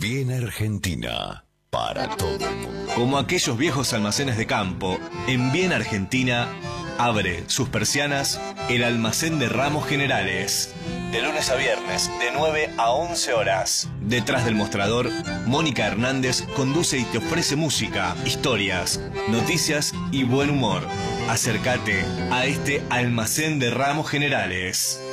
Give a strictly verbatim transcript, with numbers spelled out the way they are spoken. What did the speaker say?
Bien Argentina, para todo el mundo. Como aquellos viejos almacenes de campo, en Bien Argentina abre sus persianas el almacén de ramos generales. De lunes a viernes, de nueve a once horas. Detrás del mostrador, Mónica Hernández conduce y te ofrece música, historias, noticias y buen humor. Acércate a este almacén de ramos generales.